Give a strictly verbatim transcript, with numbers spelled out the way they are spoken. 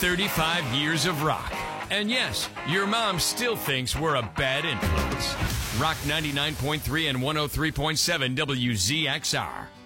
thirty-five years of rock. And yes, your mom still thinks we're a bad influence. Rock ninety-nine point three and one oh three point seven W Z X R.